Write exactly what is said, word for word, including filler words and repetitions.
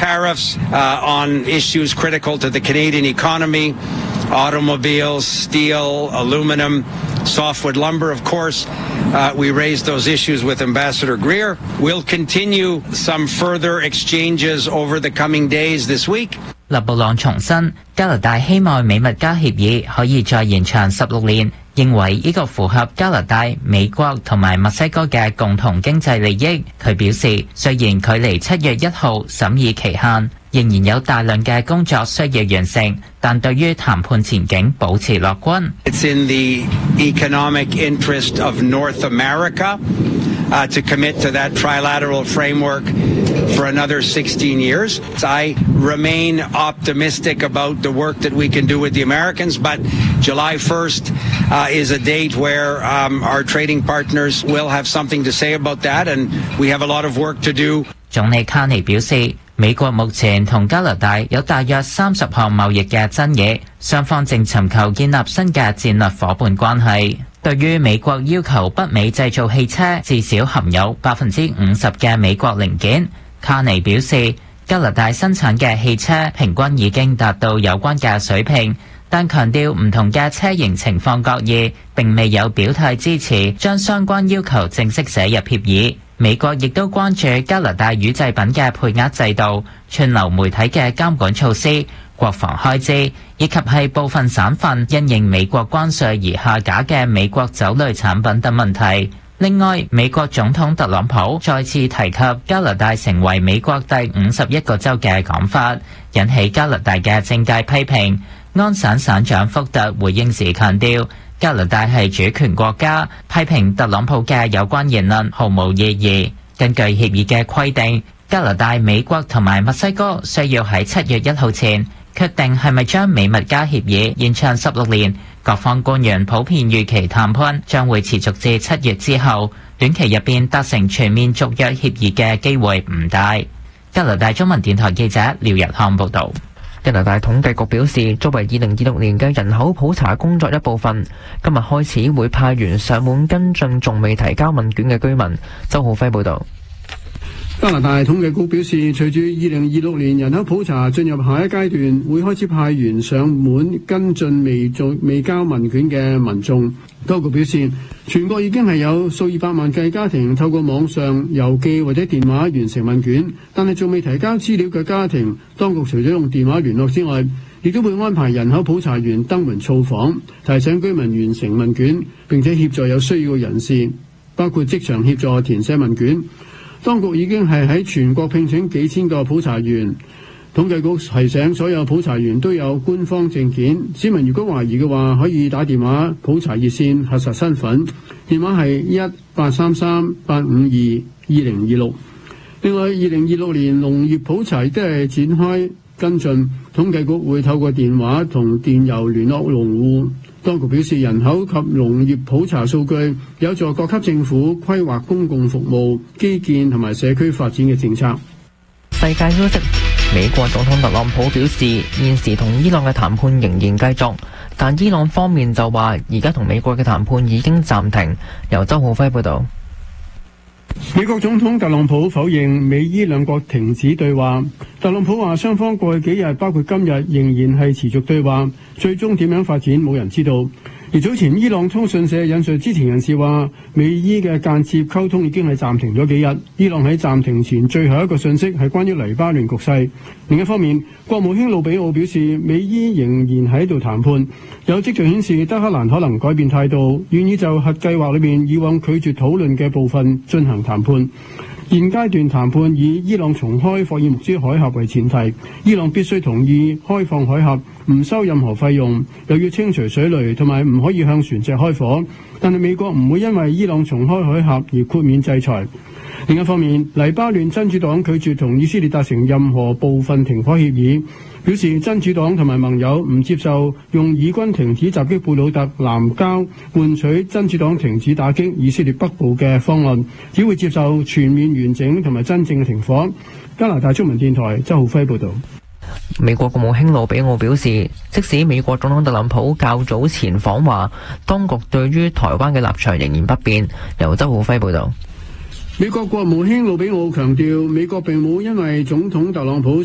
tariffs uh, on issues critical to the Canadian economy, automobiles, steel, aluminum, softwood lumber. Of course, uh, we raised those issues with Ambassador Greer. We'll continue some further exchanges over the coming days this week. 勒布朗重申，加拿大希望美墨加協議可以再延長十六年，認為呢個符合加拿大、美國同埋墨西哥嘅共同經濟利益。佢表示，雖然距離七月一號審議期限仍然有大量嘅工作需要完成，但對於談判前景保持樂觀。 It's in the economic interest of North America uh, to commit to that trilateral framework for another sixteen years. I remain optimistic about the work that we can do with the Americans, but July first uh, is a date where um, our trading partners will have something to say about that, and we have a lot of work to do. 總理卡尼表示，美國目前同加拿大有大約三十項貿易嘅爭議，雙方正尋求建立新嘅戰略夥伴關係。對於美國要求北美製造汽車至少含有百分之五十嘅美國零件，卡尼表示，加拿大生產嘅汽車平均已經達到有關嘅水平，但強調唔同嘅車型情況各異，並未有表態支持將相關要求正式寫入協議。美國亦都關注加拿大乳製品嘅配額制度、串流媒體嘅監管措施、國防開支，以及係部分省份因應美國關稅而下架嘅美國酒類產品等問題。另外，美國總統特朗普再次提及加拿大成為美國第五十一個州嘅講法，引起加拿大嘅政界批評。安省省長福特回應時強調，加拿大係主權國家，批評特朗普嘅有關言論毫無意義。根據協議嘅規定，加拿大、美國同埋墨西哥需要喺七月一號前決定係咪將美墨加協議延長十六年。各方官員普遍預期談判將會持續至七月之後，短期入邊達成全面續約協議嘅機會唔大。加拿大中文電台記者廖日漢報導。 加拿大統計局表示，作為二零二六年嘅人口普查工作一部分，今日開始會派員上門跟進仲未提交問卷嘅居民。周浩輝報導。 加拿大統計局表示，隨住二零二六年人口普查進入下一階段，會開始派員上門跟進未做未交問卷嘅民眾。當局表示，全國已經係有數以百萬計家庭透過網上、郵寄或者電話完成問卷，但係仲未提交資料嘅家庭，當局除咗用電話聯絡之外，亦都會安排人口普查員登門造訪，提醒居民完成問卷，並且協助有需要嘅人士，包括即場協助填寫問卷。當局已經係喺全國聘請幾千個普查員。統計局提醒所有普查員都有官方證件，市民如果懷疑嘅話，可以打電話普查熱線核實身份，電話係一八三三八五二二零二六。另外，二零二六年農業普查亦都係展開跟進，統計局會透過電話同電郵聯絡農戶。當局表示，人口及農業普查數據有助各級政府規劃公共服務、基建同埋社區發展嘅政策。 世界消息，美國總統特朗普表示，現時同伊朗嘅談判仍然繼續，但伊朗方面就話，而家同美國嘅談判已經暫停。由周浩輝報導。 美國總統特朗普否認美伊兩國停止對話。特朗普話，雙方過去幾日，包括今日，仍然係持續對話，最終點樣發展冇人知道。而早前伊朗通訊社引述知情人士話，美伊嘅間接溝通已經係暫停咗幾日。伊朗喺暫停前最後一個訊息係關於黎巴嫩局勢。另一方面，國務卿魯比奧表示，美伊仍然喺度談判，有跡象顯示德黑蘭可能改變態度，願意就核計劃裏面以往拒絕討論嘅部分進行談判。現階段談判以伊朗重開霍爾木茲海峽為前提，伊朗必須同意開放海峽，唔收任何費用，又要清除水雷，同埋唔可以向船隻開火。但係美國唔會因為伊朗重開海峽而豁免制裁。另一方面，黎巴嫩真主黨拒絕同以色列達成任何部分停火協議，表示真主黨同埋盟友唔接受用以軍停止襲擊貝魯特南郊換取真主黨停止打擊以色列北部嘅方案，只會接受全面完整同埋真正嘅停火。加拿大中文電台周浩輝報導。 美國國務卿魯比奧表示，即使美國總統特朗普較早前訪華，當局對於台灣嘅立場仍然不變。由周浩輝報導。 美國國務卿魯比奧強調，美國並冇因為總統特朗普